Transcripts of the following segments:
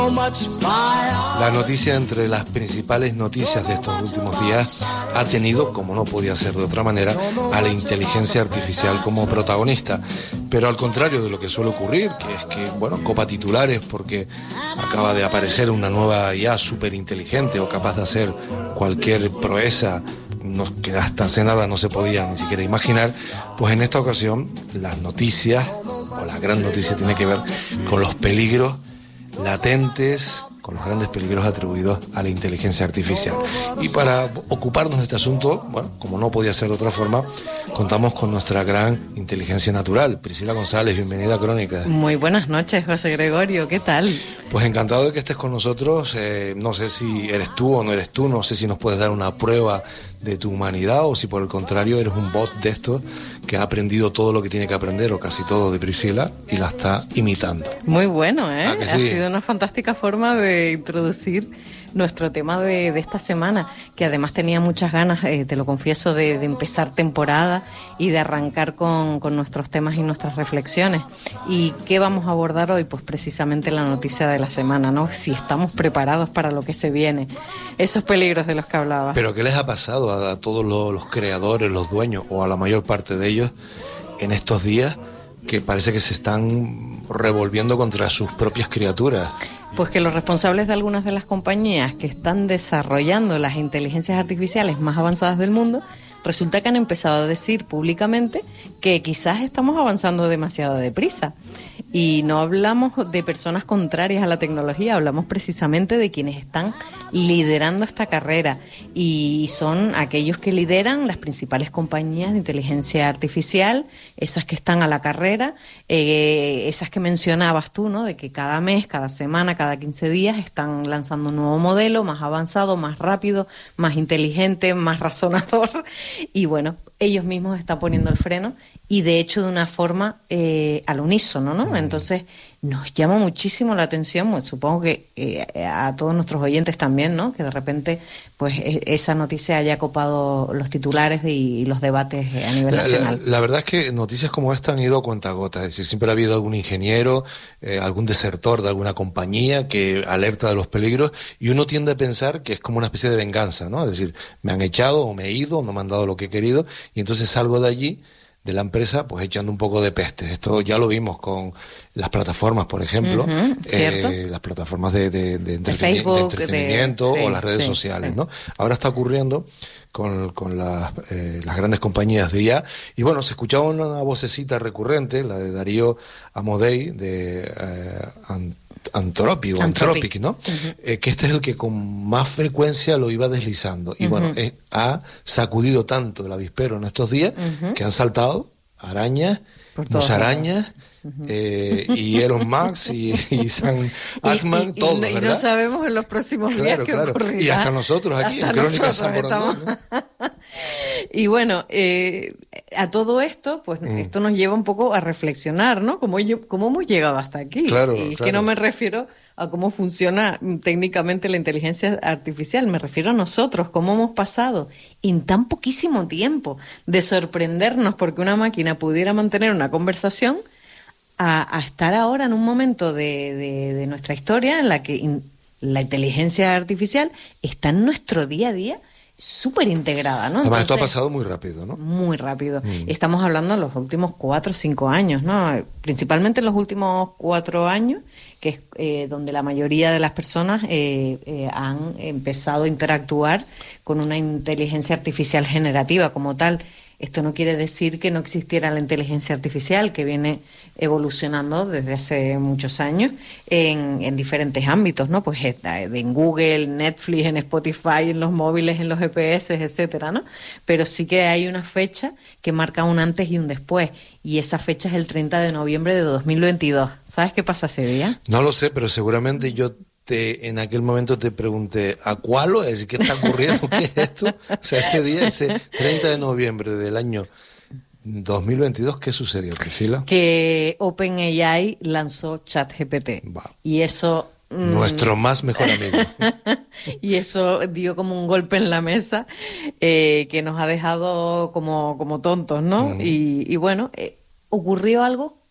La noticia entre las principales noticias de estos últimos días ha tenido, como no podía ser de otra manera, a la inteligencia artificial como protagonista. Pero al contrario de lo que suele ocurrir, que es que, bueno, copa titulares porque acaba de aparecer una nueva IA súper inteligente o capaz de hacer cualquier proeza que hasta hace nada no se podía ni siquiera imaginar, pues en esta ocasión las noticias, o la gran noticia, tiene que ver con los peligros latentes, con los grandes peligros atribuidos a la inteligencia artificial. Y para ocuparnos de este asunto, bueno, como no podía ser de otra forma, contamos con nuestra gran inteligencia natural. Priscila González, bienvenida a Crónica. Muy buenas noches, José Gregorio, ¿qué tal? Pues encantado de que estés con nosotros. No sé si eres tú o no eres tú, no sé si nos puedes dar una prueba de tu humanidad o si por el contrario eres un bot de estos que ha aprendido todo lo que tiene que aprender, o casi todo, de Priscila y la está imitando. Muy bueno, ¿eh? ¿Ah, sí? Ha sido una fantástica forma de introducir nuestro tema de esta semana, que además tenía muchas ganas, te lo confieso, de empezar temporada y de arrancar con nuestros temas y nuestras reflexiones. ¿Y qué vamos a abordar hoy? Pues precisamente la noticia de la semana, ¿no? Si estamos preparados para lo que se viene, esos peligros de los que hablaba. ¿Pero qué les ha pasado a todos los creadores, los dueños, o a la mayor parte de ellos, en estos días, que parece que se están revolviendo contra sus propias criaturas? Pues que los responsables de algunas de las compañías que están desarrollando las inteligencias artificiales más avanzadas del mundo, resulta que han empezado a decir públicamente que quizás estamos avanzando demasiado deprisa. Y no hablamos de personas contrarias a la tecnología, hablamos precisamente de quienes están liderando esta carrera. Y son aquellos que lideran las principales compañías de inteligencia artificial, esas que están a la carrera, esas que mencionabas tú, ¿no? De que cada mes, cada semana, cada 15 días están lanzando un nuevo modelo, más avanzado, más rápido, más inteligente, más razonador. Y bueno, ellos mismos están poniendo el freno, y de hecho de una forma al unísono, ¿no? Entonces nos llama muchísimo la atención, pues, supongo que a todos nuestros oyentes también, ¿no? Que de repente pues esa noticia haya copado los titulares y los debates a nivel nacional. La verdad es que noticias como esta han ido a cuentagotas, es decir, siempre ha habido algún ingeniero, algún desertor de alguna compañía que alerta de los peligros, y uno tiende a pensar que es como una especie de venganza, ¿no? Es decir, me han echado o me he ido, no me han dado lo que he querido, y entonces salgo de allí, de la empresa, pues echando un poco de peste. Esto ya lo vimos con las plataformas, por ejemplo, las plataformas de Facebook, de entretenimiento, sí, o las redes sociales, sí, ¿no? Ahora está ocurriendo con las grandes compañías de IA, y bueno, se escuchaba una vocecita recurrente, la de Darío Amodei, de Anthropic, ¿no? Que este es el que con más frecuencia lo iba deslizando. Y bueno, ha sacudido tanto el avispero en estos días que han saltado arañas, musarañas, y Elon Musk y Sam Altman, todos, ¿verdad? Y no sabemos en los próximos días qué ocurrirá. Y hasta nosotros aquí, en Crónica San Borondón, ¿no? Y bueno, a todo esto, pues esto nos lleva un poco a reflexionar, ¿no? ¿Cómo hemos llegado hasta aquí? Claro, y es que no me refiero a cómo funciona técnicamente la inteligencia artificial, me refiero a nosotros, cómo hemos pasado en tan poquísimo tiempo de sorprendernos porque una máquina pudiera mantener una conversación a estar ahora en un momento de nuestra historia en la que la inteligencia artificial está en nuestro día a día, súper integrada, ¿no? Además, esto ha pasado muy rápido, ¿no? Muy rápido. Estamos hablando de los últimos 4 o 5 años, ¿no? Principalmente en los últimos 4 años, que es donde la mayoría de las personas han empezado a interactuar con una inteligencia artificial generativa como tal. Esto no quiere decir que no existiera la inteligencia artificial, que viene evolucionando desde hace muchos años en diferentes ámbitos, ¿no? Pues en Google, Netflix, en Spotify, en los móviles, en los GPS, etcétera, ¿no? Pero sí que hay una fecha que marca un antes y un después, y esa fecha es el 30 de noviembre de 2022. ¿Sabes qué pasa ese día? No lo sé, pero seguramente yo en aquel momento te pregunté, ¿a cuál? Es decir, ¿qué está ocurriendo? ¿Qué es esto? O sea, ese día, ese 30 de noviembre del año 2022, ¿qué sucedió, Priscila? Que OpenAI lanzó ChatGPT. Wow. Y eso... Nuestro más mejor amigo. Y eso dio como un golpe en la mesa que nos ha dejado como tontos, ¿no? Y bueno, ocurrió algo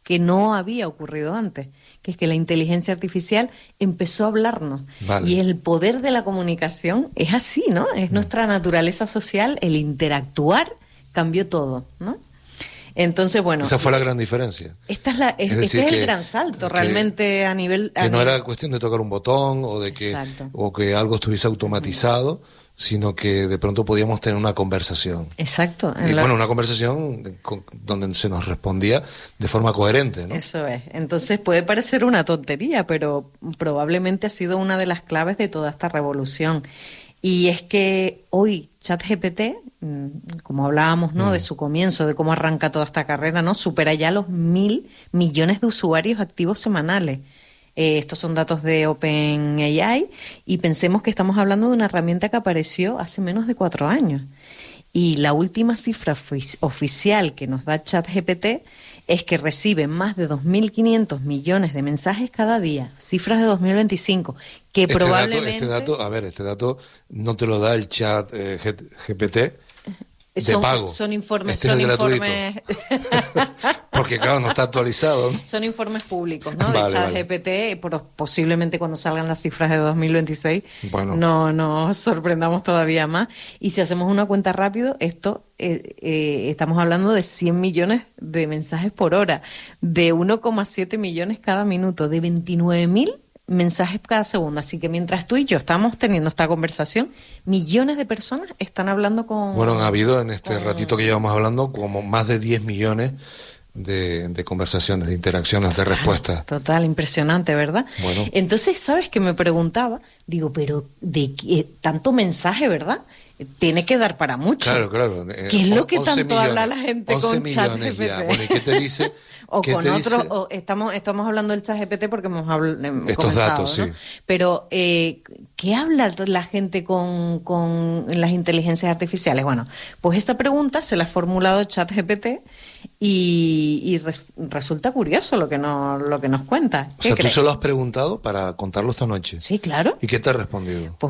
que no había ocurrido antes, que es que la inteligencia artificial empezó a hablarnos. Vale. Y el poder de la comunicación es así, ¿no? Es nuestra naturaleza social, el interactuar cambió todo, ¿no? Entonces, bueno... Esa fue la gran diferencia. Este es el gran salto, realmente, a nivel... Que no era cuestión de tocar un botón o de que, o que algo estuviese automatizado, sino que de pronto podíamos tener una conversación. Exacto. Y bueno, una conversación donde se nos respondía de forma coherente, ¿no? Eso es. Entonces puede parecer una tontería, pero probablemente ha sido una de las claves de toda esta revolución. Y es que hoy ChatGPT, como hablábamos, ¿no?, de su comienzo, de cómo arranca toda esta carrera, ¿no?, supera ya los 1.000 millones de usuarios activos semanales. Estos son datos de OpenAI y pensemos que estamos hablando de una herramienta que apareció hace menos de 4 años. Y la última cifra oficial que nos da ChatGPT es que recibe más de 2.500 millones de mensajes cada día, cifras de 2025, que probablemente... Este dato no te lo da el chat GPT de pago. Son informes, son informes... Porque claro, no está actualizado, ¿no? Son informes públicos, ¿no? De ChatGPT, posiblemente cuando salgan las cifras de 2026 no nos sorprendamos todavía más. Y si hacemos una cuenta rápido, esto estamos hablando de 100 millones de mensajes por hora, de 1,7 millones cada minuto, de 29.000 mensajes cada segundo. Así que mientras tú y yo estamos teniendo esta conversación, millones de personas están hablando con... Bueno, ha habido en este ratito que llevamos hablando como más de 10 millones de conversaciones, de interacciones, de respuestas. Total, impresionante, ¿verdad? Bueno. Entonces, ¿sabes qué me preguntaba? Digo, pero de qué, tanto mensaje, ¿verdad? Tiene que dar para mucho. Claro. ¿Qué es lo que tanto habla la gente con ChatGPT? Bueno, ¿y qué te dice? O con otro, estamos hablando del ChatGPT porque hemos estos datos, ¿no? sí. Pero, ¿qué habla la gente con las inteligencias artificiales? Bueno, pues esta pregunta se la ha formulado ChatGPT y resulta curioso lo que nos cuenta. O sea, ¿tú se lo has preguntado para contarlo esta noche? Sí, claro. ¿Y qué te ha respondido? Pues